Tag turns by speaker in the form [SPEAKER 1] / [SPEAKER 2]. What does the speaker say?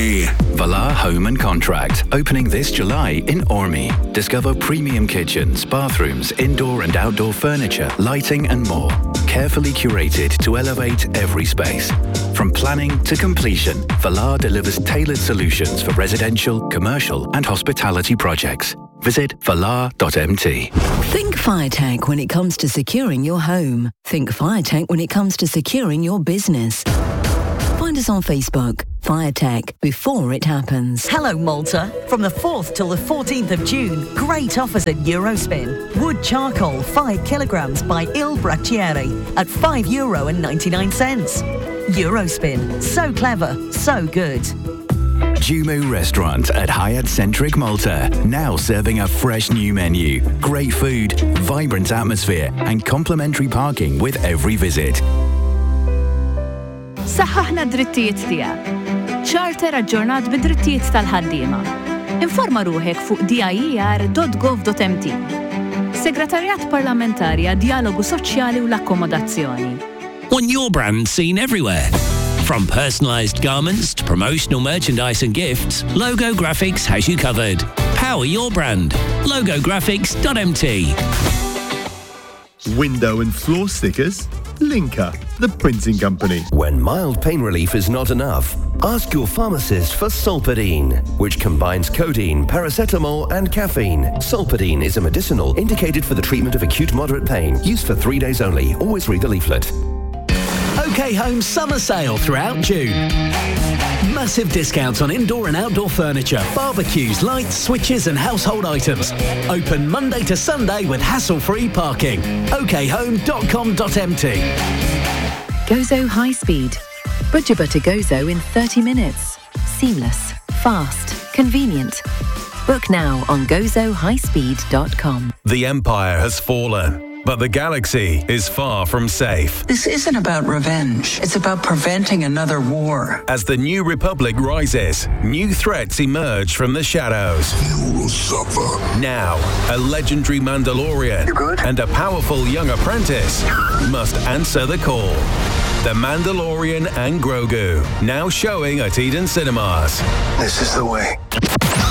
[SPEAKER 1] Ormy.
[SPEAKER 2] Valar Home and Contract, opening this July in Ormy. Discover premium kitchens, bathrooms, indoor and outdoor furniture, lighting and more. Carefully curated to elevate every space. From planning to completion, Valar delivers tailored solutions for residential, commercial and hospitality projects. Visit valar.mt.
[SPEAKER 3] Think FireTech when it comes to securing your home. Think FireTech when it comes to securing your business. Find us on Facebook. FireTech, before it happens.
[SPEAKER 4] Hello Malta. From the 4th till the 14th of June, great offers at Eurospin. Wood charcoal 5 kilograms by Il Bracciere at €5.99. Eurospin. So clever, so good.
[SPEAKER 2] Jumu Restaurant at Hyatt Centric Malta. Now serving a fresh new menu. Great food, vibrant atmosphere and complimentary parking with every visit.
[SPEAKER 5] Saħħaħna d-drittijiet tiegħek. Charter aġġornat bid-drittijiet tal-ħaddiema. Informa ruħek fuq dier.gov.mt. Segretarjat Parlamentari għad Dialogu Soċjali u l-Akkomodazzjoni.
[SPEAKER 6] Want your brand seen everywhere? From personalised garments to promotional merchandise and gifts, Logo Graphics has you covered. Power your brand. logographics.mt.
[SPEAKER 7] Window and floor stickers? Linka, the printing company.
[SPEAKER 8] When mild pain relief is not enough, ask your pharmacist for Solpadeine, which combines codeine, paracetamol and caffeine. Solpadeine is a medicinal indicated for the treatment of acute moderate pain. Used for 3 days only. Always read the leaflet.
[SPEAKER 9] OK Home summer sale throughout June. Massive discounts on indoor and outdoor furniture, barbecues, lights, switches and household items. Open Monday to Sunday with hassle-free parking. okhome.com.mt.
[SPEAKER 10] Gozo High Speed. Bujuba to Gozo in 30 minutes. Seamless, fast, convenient. Book now on gozohighspeed.com.
[SPEAKER 11] The Empire has fallen, but the galaxy is far from safe.
[SPEAKER 12] This isn't about revenge. It's about preventing another war.
[SPEAKER 11] As the New Republic rises, new threats emerge from the shadows.
[SPEAKER 1] You will suffer.
[SPEAKER 11] Now, a legendary Mandalorian and a powerful young apprentice must answer the call. The Mandalorian and Grogu, now showing at Eden Cinemas.
[SPEAKER 1] This is the way.